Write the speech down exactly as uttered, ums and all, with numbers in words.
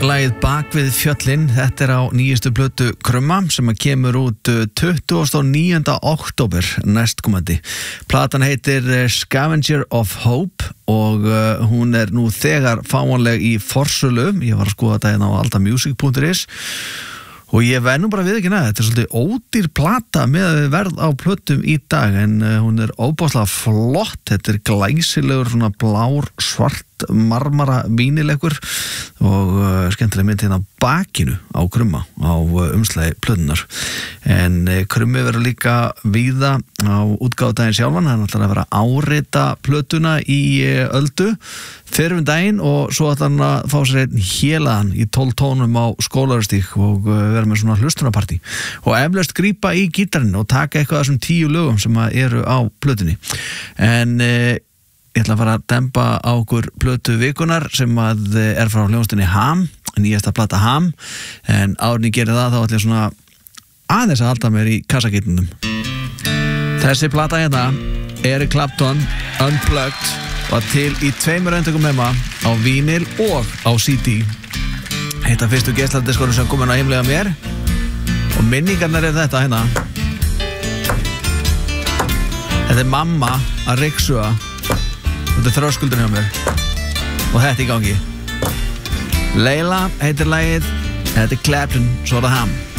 lagið Bak við fjöllin. Þetta er á nýjustu plötu Krumma sem að kemur út tuttugasta og níunda október næstkomandi. Platan heitir Scavenger of Hope og uh, hún er nú þegar fáanleg í forsölu. Ég var að skoða þetta hérna á altamusic punktur is og ég verð nú bara við ekki neða, þetta er svolítið ódýr plata með verð á plötum í dag en uh, hún er óbáslega flott, þetta er glæsilegur svona blár svart marmara vínilegur og uh, skemmtileg mynd hérna á bakinu á Krumma á uh, umslagi plötunar en uh, Krummi verður líka víða á útgáfudaginn sjálfan, hann ætlar að vera að árita plötuna í uh, öldu fyrir um daginn og svo ætlar hann að fá sér einn hélaðan í tólf tónum á Skólarstíg og uh, vera með svona hlustunarpartí og eflaust grípa í gítarinn og taka eitthvað af þessum tíu lögum sem eru á plötunni en uh, ég ætla að fara að dempa á okkur plötu vikunar sem að er frá hljómsveitinni Ham, nýjasta plata Ham en áður en ég geri það þá ætla ég svona aðeins að halda mér í kassageitunum. Þessi plata hérna Eric Clapton Unplugged var til í tveimur eintökum heima á vínil og á C D. Heita fyrstu geisladiskorum sem komin á heimlega mér og minningarnar er þetta hérna. Þetta er mamma að ryksuga. Þetta er þröskuldurinn hjá mér og þetta í gangi. Leila heitir lagið, þetta er Clapton, svo er það Ham.